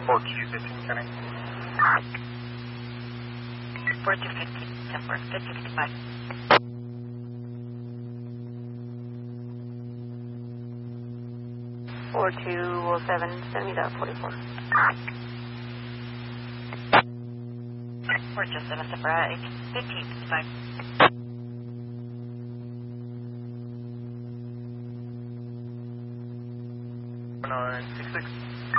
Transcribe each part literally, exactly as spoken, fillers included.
four Q fifteen, Kenny. four two fifteen, ten four, fifty fifty-five. four two oh seven, send me that forty-four. four two seven, separate, fifteen fifty-five. four nine six six.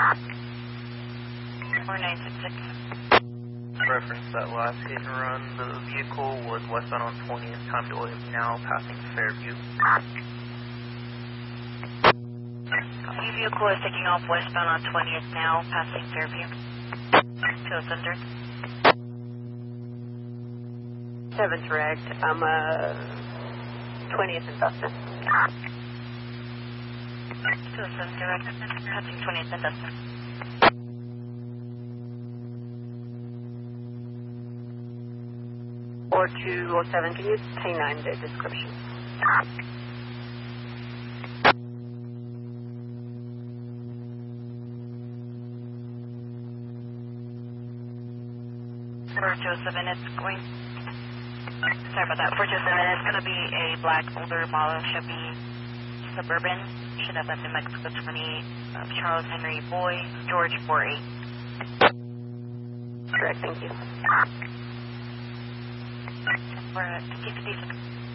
four nine six six. Reference that last hit and run. The vehicle was westbound on twentieth. Time to oil now, passing Fairview. New vehicle is taking off westbound on twentieth now, passing Fairview. two oh seven direct. seven direct. I'm uh, twentieth and Dustin. two oh seven direct, passing twentieth and Dustin. four two oh seven, can you K nine the description? four two oh seven is going, sorry about that, four two oh seven is going to be a black older model Chevy Suburban. Should have that in Mexico twenty, uh, Charles Henry Boy, George four eight. Correct, thank you. We're at fifty fifty-six.